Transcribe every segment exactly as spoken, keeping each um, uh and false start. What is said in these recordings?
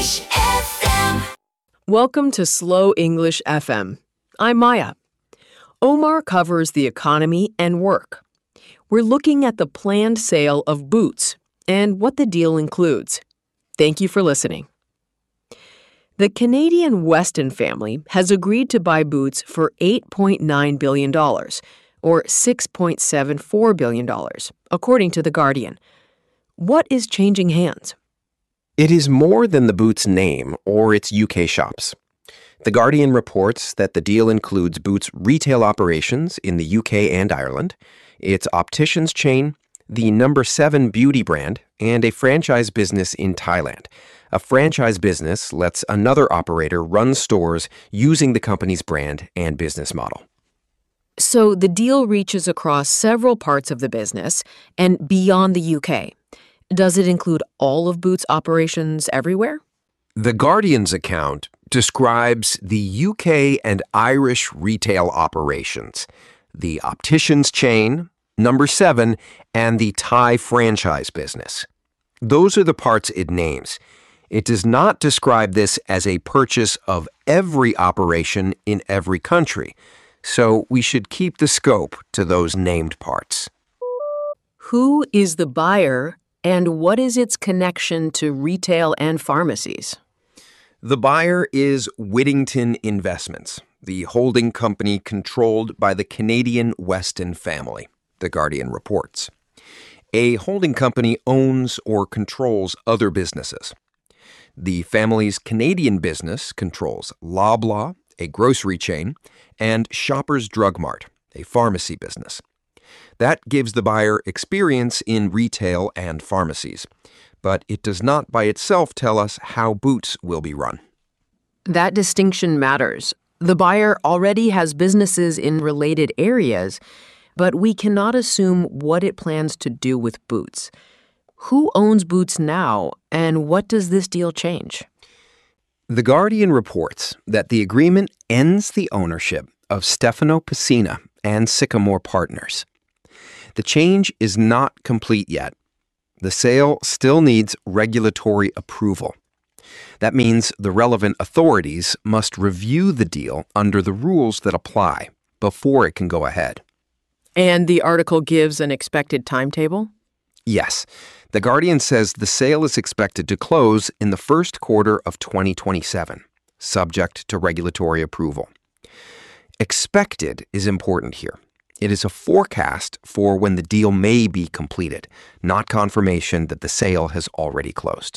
English F M. Welcome to Slow English F M. I'm Maya. Omar covers the economy and work. We're looking at the planned sale of Boots and what the deal includes. Thank you for listening. The Canadian Weston family has agreed to buy Boots for eight point nine billion dollars, or six point seven four billion dollars, according to The Guardian. What is changing hands? It is more than the Boots name or its U K shops. The Guardian reports that the deal includes Boots' retail operations in the U K and Ireland, its opticians chain, the Number seven beauty brand, and a franchise business in Thailand. A franchise business lets another operator run stores using the company's brand and business model. So the deal reaches across several parts of the business and beyond the U K. Does it include all of Boots' operations everywhere? The Guardian's account describes the U K and Irish retail operations, the opticians chain, Number seven, and the Thai franchise business. Those are the parts it names. It does not describe this as a purchase of every operation in every country, so we should keep the scope to those named parts. Who is the buyer, and what is its connection to retail and pharmacies? The buyer is Whittington Investments, the holding company controlled by the Canadian Weston family, The Guardian reports. A holding company owns or controls other businesses. The family's Canadian business controls Loblaw, a grocery chain, and Shoppers Drug Mart, a pharmacy business. That gives the buyer experience in retail and pharmacies, but it does not by itself tell us how Boots will be run. That distinction matters. The buyer already has businesses in related areas, but we cannot assume what it plans to do with Boots. Who owns Boots now, and what does this deal change? The Guardian reports that the agreement ends the ownership of Stefano Pessina and Sycamore Partners. The change is not complete yet. The sale still needs regulatory approval. That means the relevant authorities must review the deal under the rules that apply before it can go ahead. And the article gives an expected timetable? Yes. The Guardian says the sale is expected to close in the first quarter of twenty twenty-seven, subject to regulatory approval. Expected is important here. It is a forecast for when the deal may be completed, not confirmation that the sale has already closed.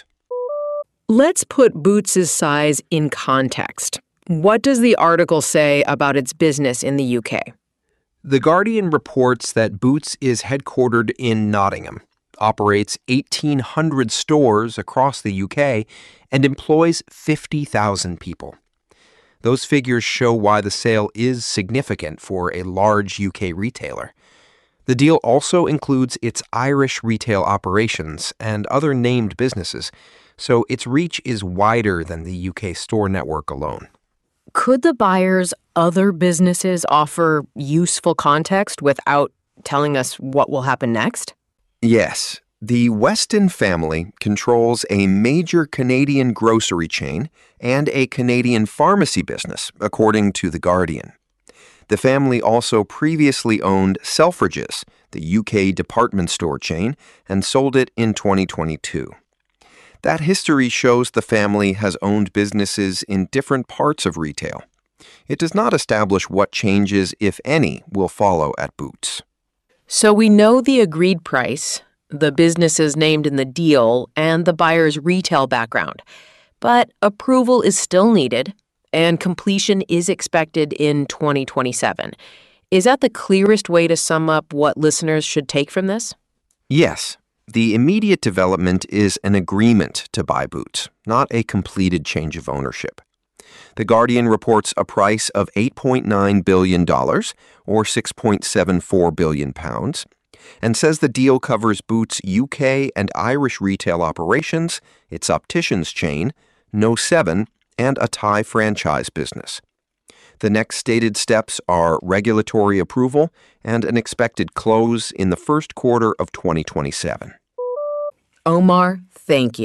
Let's put Boots' size in context. What does the article say about its business in the U K? The Guardian reports that Boots is headquartered in Nottingham, operates eighteen hundred stores across the U K, and employs fifty thousand people. Those figures show why the sale is significant for a large U K retailer. The deal also includes its Irish retail operations and other named businesses, so its reach is wider than the U K store network alone. Could the buyer's other businesses offer useful context without telling us what will happen next? Yes. The Weston family controls a major Canadian grocery chain and a Canadian pharmacy business, according to The Guardian. The family also previously owned Selfridges, the U K department store chain, and sold it in twenty twenty-two. That history shows the family has owned businesses in different parts of retail. It does not establish what changes, if any, will follow at Boots. So we know the agreed price, the businesses named in the deal, and the buyer's retail background. But approval is still needed, and completion is expected in twenty twenty-seven. Is that the clearest way to sum up what listeners should take from this? Yes. The immediate development is an agreement to buy Boots, not a completed change of ownership. The Guardian reports a price of eight point nine billion dollars, or six point seven four billion pounds, and says the deal covers Boots' U K and Irish retail operations, its opticians chain, No seven, and a Thai franchise business. The next stated steps are regulatory approval and an expected close in the first quarter of twenty twenty-seven. Omar, thank you.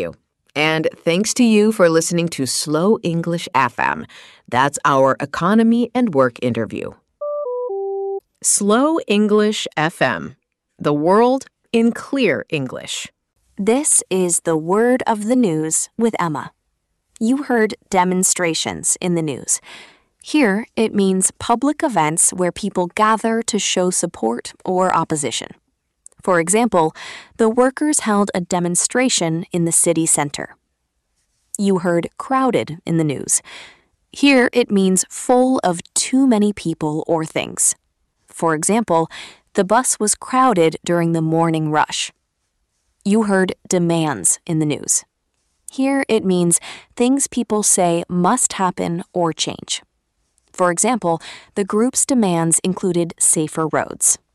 And thanks to you for listening to Slow English F M. That's our economy and work interview. Slow English F M. The world in clear English. This is the word of the news with Emma. You heard demonstrations in the news. Here, it means public events where people gather to show support or opposition. For example, the workers held a demonstration in the city center. You heard crowded in the news. Here, it means full of too many people or things. For example, the bus was crowded during the morning rush. You heard demands in the news. Here, it means things people say must happen or change. For example, the group's demands included safer roads.